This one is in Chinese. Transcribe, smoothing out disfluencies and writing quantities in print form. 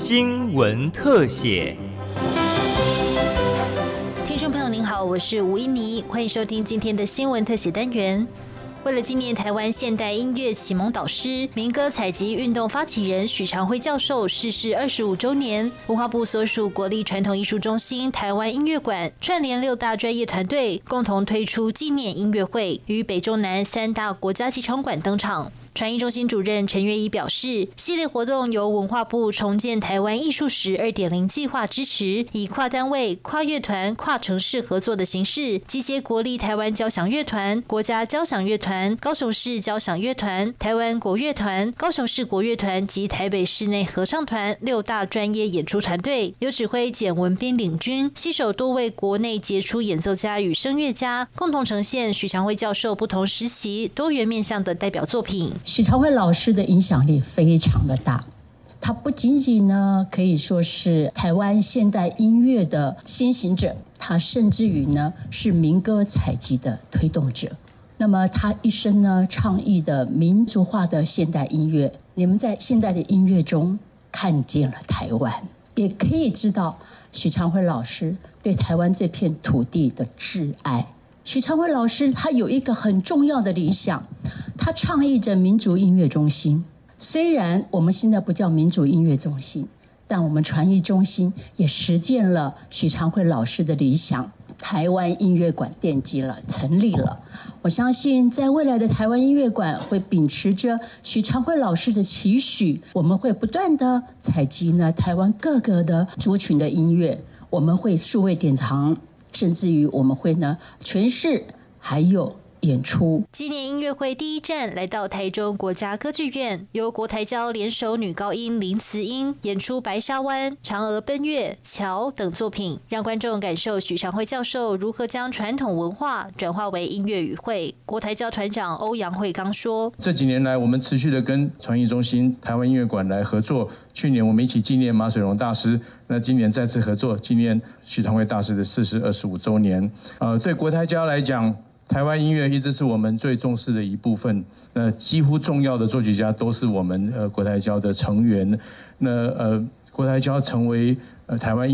新闻特写。 听众朋友您好，我是吴依妮，欢迎收听今天的新闻特写单元。为了纪念台湾现代音乐启蒙导师、民歌采集运动发起人许长辉教授逝世25周年，文化部所属国立传统艺术中心台湾音乐馆串联6大专业团队，共同推出纪念音乐会，于北中南3大国家级场馆登场。传艺中心主任陈月仪表示，系列活动由文化部重建台湾艺术史 2.0 计划支持，以跨单位、跨乐团、跨城市合作的形式，集结国立台湾交响乐团、国家交响乐团、高雄市交响乐团、台湾国乐团、高雄市国乐团及台北室内合唱团6大专业演出团队，由指挥简文彬领军，携手多位国内杰出演奏家与声乐家，共同呈现许长辉教授不同时期多元面向的代表作品。 许长辉老师的影响力非常的大，他不仅仅呢可以说是台湾现代音乐的先行者，他甚至于呢是民歌采集的推动者。那么他一生呢倡议的民族化的现代音乐，你们在现代的音乐中看见了台湾，也可以知道许长辉老师对台湾这片土地的挚爱。许长辉老师他有一个很重要的理想，他倡议着民族音乐中心。虽然我们现在不叫民族音乐中心，但我们传艺中心也实践了许长辉老师的理想，台湾音乐馆奠基了，成立了。我相信在未来的台湾音乐馆会秉持着许长辉老师的期许，我们会不断的采集呢台湾各个的族群的音乐，我们会数位典藏，甚至于我们会呢诠释还有演出。 纪念音乐会第一站来到台中国家歌剧院，由国台交联手女高音林慈英演出《白沙湾》《嫦娥奔月》《桥》等作品，让观众感受许长辉教授如何将传统文化转化为音乐语汇。国台交团长欧阳惠刚说：“ 这几年来，我们持续的跟传艺中心、台湾音乐馆来合作。去年我们一起纪念马水龙大师，那今年再次合作纪念许长辉大师的逝世25周年。对国台交来讲，台湾音乐一直是我们最重视的一部分。几乎重要的作曲家都是我们国台交的成员。国台交成为台湾